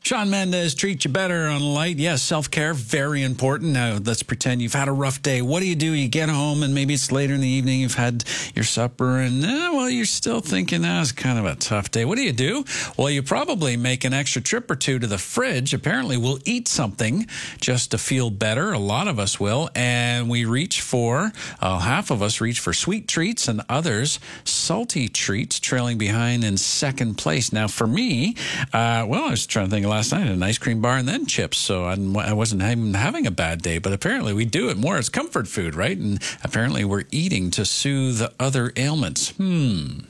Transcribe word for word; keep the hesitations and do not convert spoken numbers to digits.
Shawn Mendes, treat you better on light. Yes, self-care, very important. Now, let's pretend you've had a rough day. What do you do? You get home, and maybe it's later in the evening. You've had your supper, and, eh, well, you're still thinking, that was kind of a tough day. What do you do? Well, you probably make an extra trip or two to the fridge. Apparently, we'll eat something just to feel better. A lot of us will. And we reach for, uh, half of us reach for sweet treats, and others salty treats, trailing behind in second place. Now, for me, uh, well, I was trying to think of last night, an ice cream bar and then chips, so I, I wasn't even having a bad day, but apparently we do it more as comfort food, right? And apparently we're eating to soothe other ailments. Hmm.